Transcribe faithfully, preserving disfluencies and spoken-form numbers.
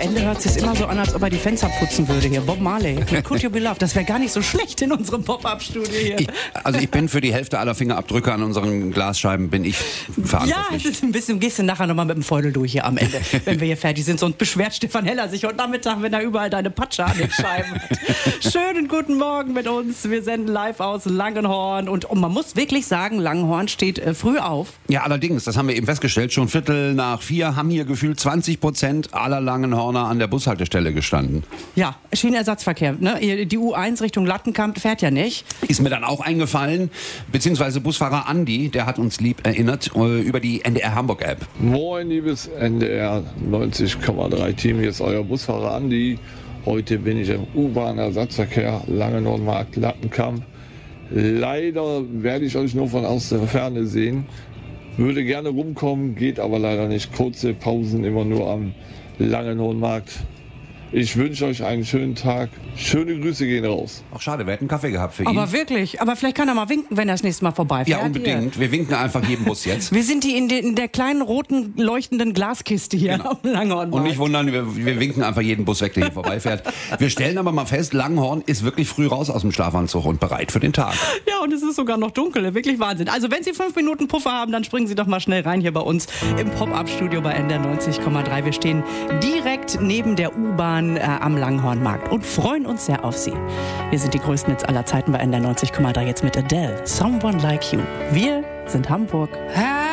Ende hört es sich immer so an, als ob er die Fenster putzen würde hier. Bob Marley, Could You Be Loved? Das wäre gar nicht so schlecht in unserem Pop-Up-Studio hier. Ich, also ich bin für die Hälfte aller Fingerabdrücke an unseren Glasscheiben bin ich verantwortlich. Ja, es ist ein bisschen, gehst du nachher nochmal mit dem Feudel durch hier am Ende, wenn wir hier fertig sind. Sonst beschwert Stefan Heller sich heute Nachmittag, wenn er überall deine Patsche an den Scheiben hat. Schönen guten Morgen mit uns. Wir senden live aus Langenhorn. Und, und man muss wirklich sagen, Langenhorn steht äh, früh auf. Ja, allerdings, das haben wir eben festgestellt, schon Viertel nach vier haben hier gefühlt zwanzig Prozent aller Langenhorner an der Bushaltestelle gestanden. Ja, Schienenersatzverkehr. Ne? Die U eins Richtung Lattenkamp fährt ja nicht. Ist mir dann auch eingefallen, beziehungsweise Busfahrer Andi, der hat uns lieb erinnert, äh, über die N D R Hamburg-App. Moin, liebes N D R neunzig Komma drei Team, hier ist euer Busfahrer Andi. Heute bin ich im U-Bahn-Ersatzverkehr Langenhorn-Markt Lattenkamp. Leider werde ich euch nur von aus der Ferne sehen. Würde gerne rumkommen, geht aber leider nicht. Kurze Pausen immer nur am Langenhorn-Markt. Ich wünsche euch einen schönen Tag. Schöne Grüße gehen raus. Ach schade, wir hätten einen Kaffee gehabt für ihn. Aber wirklich, aber vielleicht kann er mal winken, wenn er das nächste Mal vorbeifährt. Ja, unbedingt. Hier. Wir winken einfach jedem Bus jetzt. Wir sind die in, de, in der kleinen roten leuchtenden Glaskiste hier Genau. am Langenhorn. Und nicht wundern, wir, wir winken einfach jeden Bus weg, der hier vorbeifährt. Wir stellen aber mal fest, Langenhorn ist wirklich früh raus aus dem Schlafanzug und bereit für den Tag. Ja, und es ist sogar noch dunkel. Wirklich Wahnsinn. Also wenn Sie fünf Minuten Puffer haben, dann springen Sie doch mal schnell rein hier bei uns im Pop-Up-Studio bei N D R neunzig Komma drei. Wir stehen direkt neben der U-Bahn äh, am Langenhornmarkt und freuen uns sehr auf Sie. Wir sind die größten Hits aller Zeiten bei N D R neunzig Komma drei. Jetzt mit Adele, Someone Like You. Wir sind Hamburg.